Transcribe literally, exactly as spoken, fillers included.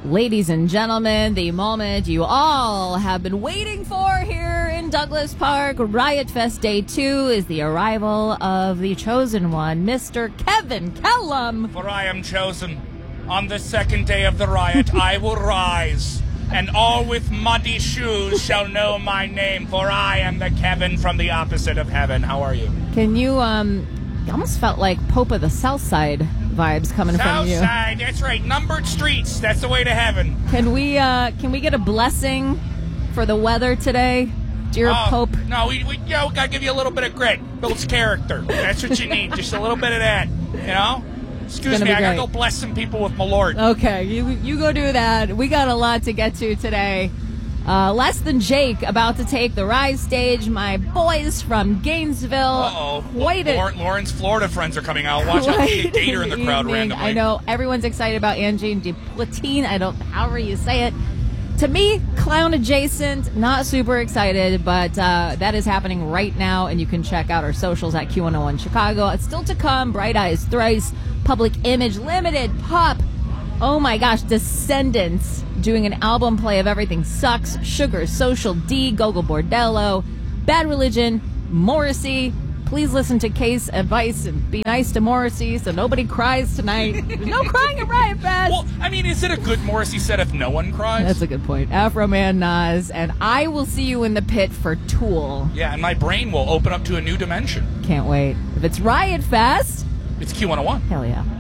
Ladies and gentlemen, the moment you all have been waiting for here in Douglas Park, Riot Fest Day two, is the arrival of the chosen one, Mister Kevin Kellum. For I am chosen. On the second day of the riot, I will rise, and all with muddy shoes shall know my name, for I am the Kevin from the opposite of heaven. How are you? Can you, um, you almost felt like Pope of the South Side vibes coming from you. Southside, that's right. Numbered streets. That's the way to heaven. Can we uh, can we get a blessing for the weather today, dear Oh, Pope? No, we, we you know, gotta give you a little bit of grit. Builds character. That's what you need. Just a little bit of that. You know? Excuse me, I gotta go bless some people with my Lord. Okay, you you go do that. We got a lot to get to today. Uh, Less Than Jake about to take the Rise stage. My boys from Gainesville. Uh-oh. Quite a- Lauren, Lauren's Florida friends are coming out. Watch out, Quite see a gator in the crowd evening. randomly. I know everyone's excited about Angie and DePlatine. I don't, however you say it. To me, clown adjacent, not super excited, but uh, that is happening right now, and you can check out our socials at Q one oh one Chicago. It's still to come. Bright Eyes Thrice, Public Image Limited, Pop. Oh my gosh, Descendants doing an album play of Everything Sucks, Sugar, Social D, Gogo Bordello, Bad Religion, Morrissey. Please listen to Case Advice and be nice to Morrissey so nobody cries tonight. There's no crying at Riot Fest. Well, I mean, is it a good Morrissey set if no one cries? That's a good point. Afro Man, Nas, and I will see you in the pit for Tool. Yeah, and my brain will open up to a new dimension. Can't wait. If it's Riot Fest, It's Q one oh one. hell yeah.